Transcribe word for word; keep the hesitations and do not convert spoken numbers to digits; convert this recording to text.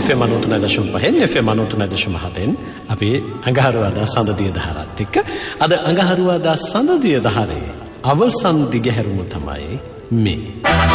F M ninety-three point five F M ninety-three point seven අපි අඟහරුවාදා සඳදිය දහරත් එක්ක අද අඟහරුවාදා සඳදිය දහරේ අවසන් දිගහැරුම තමයි මේ.